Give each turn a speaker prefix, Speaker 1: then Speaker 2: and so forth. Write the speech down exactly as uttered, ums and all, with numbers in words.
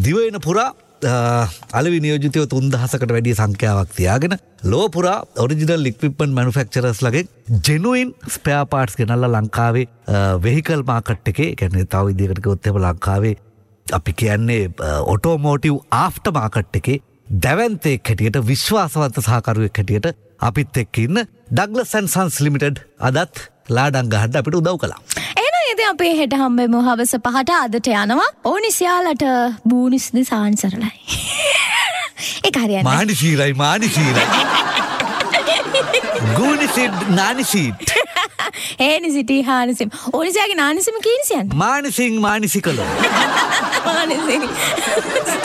Speaker 1: දිවයින පුරා අලෙවි නියෝජිතයෝ තුන්දහසකට වැඩිය සංඛ්‍යාවක් තියාගෙන ලෝ පුරා original equipment මැනුෆැක්චරර්ස්ලගේ genuine spare parts ගෙනල්ලා ලංකාවේ වෙහිකල් මාකට් එකේ කියන්නේ තව විදිහකට කිව්වොත් එහෙම ලංකාවේ අපි කියන්නේ ඔටෝමෝටිව් ආෆ්ටර් මාකට් එකේ දැවැන්තෙක් හැටියට විශ්වාසවන්ත සහකරුවෙක් හැටියට අපිත් එක්ක ඉන්න ඩග්ලස් ඇන්ඩ් සන්ස් ලිමිටඩ් අදත් ලාඩම් ගහන්න අපිට උදව් කළා.
Speaker 2: එහෙනම් ඉතින් අපි හෙට හම්බෙමු හවස පහට අදට යනවා. ඕනිසියාලට බූනිස්ද සාන්සරලයි. ඒක හරියන්නේ.
Speaker 1: මානිසීරයි මානිසීරයි. ගූනිසිඩ් නානිසීඩ්.
Speaker 2: හේනිසිටි හානිසිම්. ඕනිසියාගේ නානිසිම කීනිසියන්නේ?
Speaker 1: මානිසින් මානිසිකලෝ.
Speaker 2: මානිසින්.